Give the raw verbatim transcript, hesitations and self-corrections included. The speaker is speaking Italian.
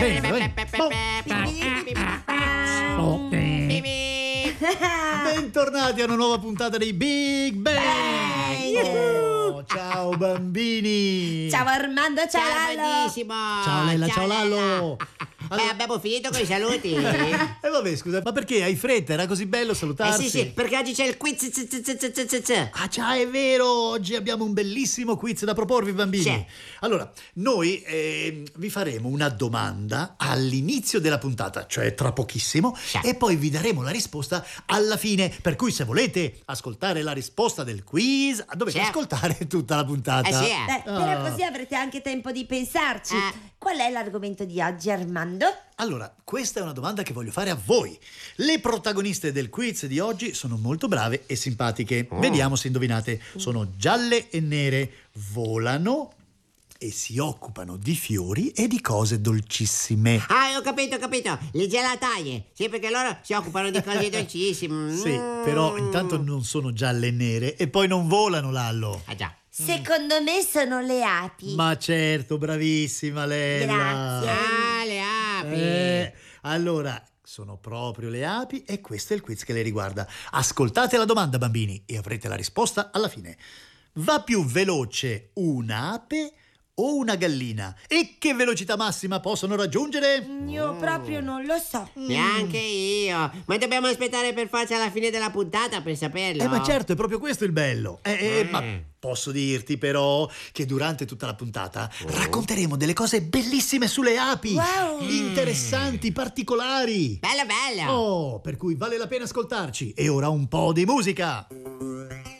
Bentornati a una nuova puntata dei Big Bang. Oh, ciao bambini. Ciao Armando, ciao, Ciao Lallo. bellissimo. Ciao Lella, ciao Lallo. Lella. Allora- Eh, abbiamo finito con i saluti. E vabbè, scusa, ma perché hai fretta? Era così bello Eh salutarsi? sì sì, perché oggi c'è il quiz. z- z- z- z- z- z. Ah già, è vero, oggi abbiamo un bellissimo quiz da proporvi, bambini. Sì. Allora, noi eh, vi faremo una domanda all'inizio della puntata, cioè tra pochissimo, Sì. e poi vi daremo la risposta alla fine, per cui se volete ascoltare la risposta del quiz, dovete Sì. ascoltare tutta la puntata. Eh sì, eh. Beh, però Ah. così avrete anche tempo di pensarci. Eh. Qual è l'argomento di oggi, Armando? Allora, questa è una domanda che voglio fare a voi. Le protagoniste del quiz di oggi sono molto brave e simpatiche. Oh. Vediamo se indovinate. Sono gialle e nere, volano e si occupano di fiori e di cose dolcissime. Ah, ho capito, ho capito. Le gelataie. Sì, perché loro si occupano di cose dolcissime. Sì, Mm. però intanto non sono gialle e nere e poi non volano, Lallo. Ah già. Secondo me sono le api. Ma certo, bravissima Lella. Grazie. Ah, le api. Eh, allora, sono proprio le api e questo è il quiz che le riguarda. Ascoltate la domanda, bambini, e avrete la risposta alla fine. Va più veloce un'ape o una gallina? E che velocità massima possono raggiungere? Io proprio non lo so. Neanche io. Ma dobbiamo aspettare per forza alla fine della puntata per saperlo. Eh, ma certo, è proprio questo il bello. Eh, eh, Mm. ma posso dirti però che durante tutta la puntata racconteremo delle cose bellissime sulle api. Wow. Interessanti, particolari. Bello, bello. Oh, per cui vale la pena ascoltarci. E ora un po' di musica.